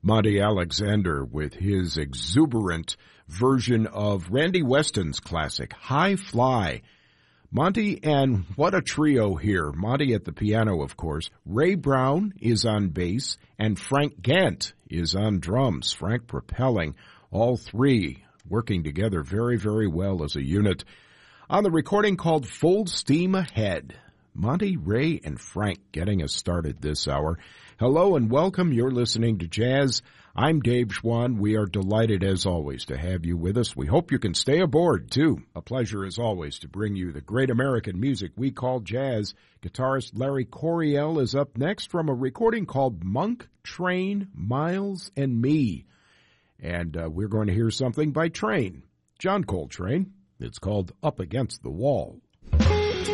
Monty Alexander with his exuberant version of Randy Weston's classic, High Fly. Monty, and what a trio here. Monty at the piano, of course. Ray Brown is on bass, and Frank Gant is on drums. Frank propelling, all three working together very, very well as a unit. On the recording called Full Steam Ahead, Monty, Ray, and Frank getting us started this hour. Hello and welcome. You're listening to Jazz. I'm Dave Schwann. We are delighted, as always, to have you with us. We hope you can stay aboard, too. A pleasure, as always, to bring you the great American music we call jazz. Guitarist Larry Coryell is up next from a recording called Monk, Train, Miles, and Me. And we're going to hear something by Train, John Coltrane. It's called Up Against the Wall.